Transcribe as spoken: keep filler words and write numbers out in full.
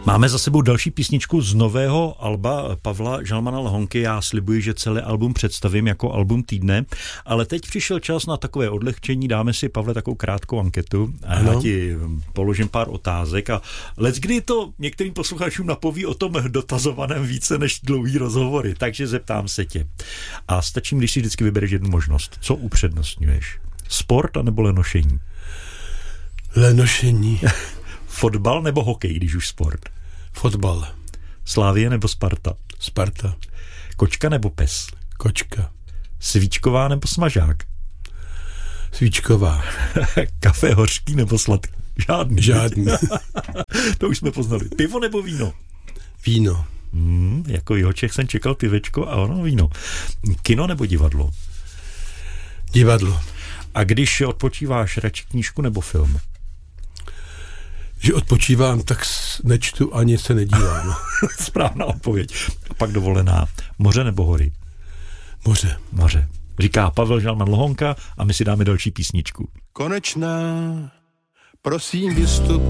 Máme za sebou další písničku z nového alba Pavla Žalmana Lhonky. Já slibuji, že celé album představím jako album týdne, ale teď přišel čas na takové odlehčení. Dáme si, Pavle, takovou krátkou anketu a ano. Já ti položím pár otázek a leckdy to některým posluchačům napoví o tom dotazovaném více než dlouhý rozhovory, takže zeptám se tě. A stačí, když si vždycky vybereš jednu možnost. Co upřednostňuješ? Sport anebo lenošení? Lenošení. Fotbal nebo hokej, když už sport? Fotbal. Slávie nebo Sparta? Sparta. Kočka nebo pes? Kočka. Svíčková nebo smažák? Svíčková. Kafe hořký nebo sladký? Žádný. Žádný. To už jsme poznali. Pivo nebo víno? Víno. Hmm, jako Jihočech jsem čekal pivečko a ono víno. Kino nebo divadlo? Divadlo. A když odpočíváš, radši knížku nebo film? Že odpočívám, tak nečtu ani se nedívám. Správná odpověď. A pak dovolená. Moře nebo hory? Moře. Moře. Říká Pavel Žalman Lhonka a my si dáme další písničku. Konečná, prosím, vystup.